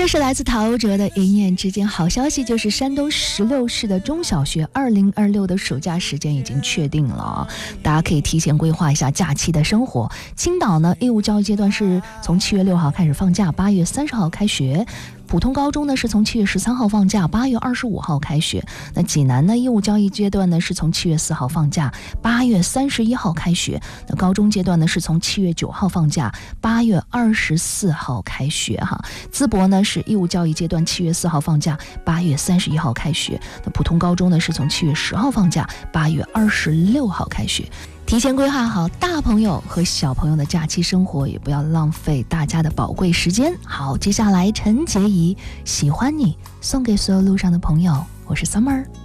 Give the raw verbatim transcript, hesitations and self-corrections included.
这是来自陶喆的一念之间。好消息就是山东十六市的中小学二零二六的暑假时间已经确定了，大家可以提前规划一下假期的生活。青岛呢，义务教育阶段是从七月六号开始放假，八月三十号开学。普通高中呢是从七月十三号放假，八月二十五号开学。那济南呢，义务教育阶段呢是从七月四号放假，八月三十一号开学。那高中阶段呢是从七月九号放假，八月二十四号开学哈。淄博呢是义务教育阶段七月四号放假，八月三十一号开学。那普通高中呢是从七月十号放假，八月二十六号开学。提前规划好大朋友和小朋友的假期生活，也不要浪费大家的宝贵时间。好，接下来陈洁仪喜欢你送给所有路上的朋友，我是 Summer。